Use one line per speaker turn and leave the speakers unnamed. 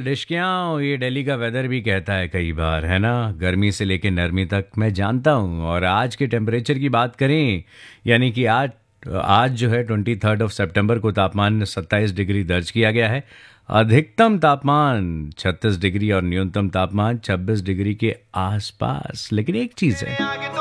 डिशकियाँ, ये दिल्ली का वेदर भी कहता है कई बार, है ना? गर्मी से लेके नरमी तक मैं जानता हूँ। और आज के टेम्परेचर की बात करें, यानी कि आज आज जो है 23 सितंबर को तापमान 27 डिग्री दर्ज किया गया है। अधिकतम तापमान 36 डिग्री और न्यूनतम तापमान 26 डिग्री के आसपास। लेकिन एक चीज़ है,